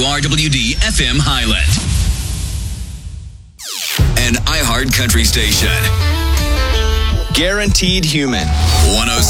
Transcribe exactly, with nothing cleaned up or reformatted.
R W D F M Highland. An iHeart Country station. Guaranteed Human. one oh